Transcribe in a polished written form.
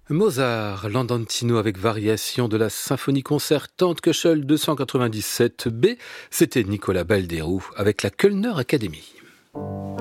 Mozart, l'Andantino avec variation de la symphonie concertante Köchel 297 B, c'était Nicolas Baldeyrou avec la Kölner Academy.